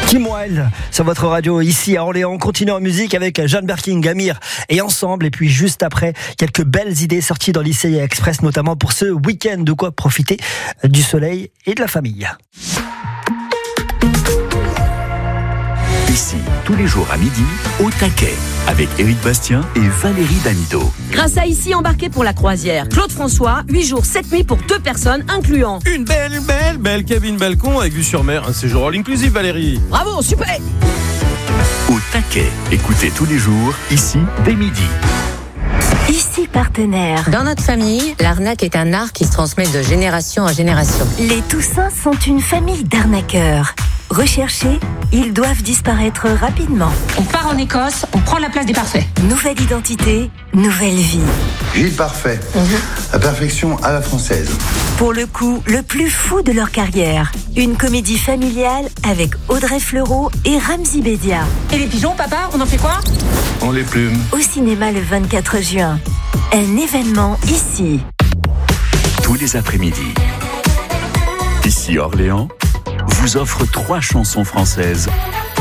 Kim Wilde sur votre radio ici à Orléans. On continue en musique avec Jeanne Birkin, Amir et Ensemble. Et puis juste après, quelques belles idées sorties dans l'ICI Express, notamment pour ce week-end. De quoi profiter du soleil et de la famille. Ici, tous les jours à midi, au taquet, avec Éric Bastien et Valérie Damido. Grâce à Ici embarqué pour la croisière, Claude François, 8 jours, 7 nuits pour 2 personnes, incluant une belle cabine balcon avec vue sur mer. Un séjour all inclusive, Valérie. Bravo, super. Au taquet, écoutez tous les jours, ici, dès midi. Ici partenaire. Dans notre famille, l'arnaque est un art qui se transmet de génération en génération. Les Toussins sont une famille d'arnaqueurs. Recherchés, ils doivent disparaître rapidement. On part en Écosse, on prend la place des parfaits. Nouvelle identité, nouvelle vie. Gilles Parfait, la perfection à la française. Pour le coup, le plus fou de leur carrière. Une comédie familiale avec Audrey Fleurot et Ramzy Bedia. Et les pigeons, papa, on en fait quoi? On les plume. Au cinéma le 24 juin. Un événement ici. Tous les après-midi. Ici Orléans vous offre 3 chansons françaises